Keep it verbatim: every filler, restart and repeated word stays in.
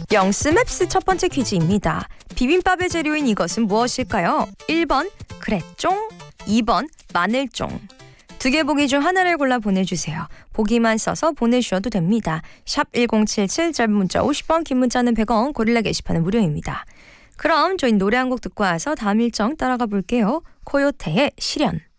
영스 맵스 첫 번째 퀴즈입니다. 비빔밥의 재료인 이것은 무엇일까요? 일 번 그레쫑, 이 번 마늘쫑. 두 개 보기 중 하나를 골라 보내주세요. 보기만 써서 보내주셔도 됩니다. 샵 일공칠칠, 짧은 문자 오십 원, 긴 문자는 백 원, 고릴라 게시판은 무료입니다. 그럼 저희 노래 한 곡 듣고 와서 다음 일정 따라가 볼게요. 코요태의 시련.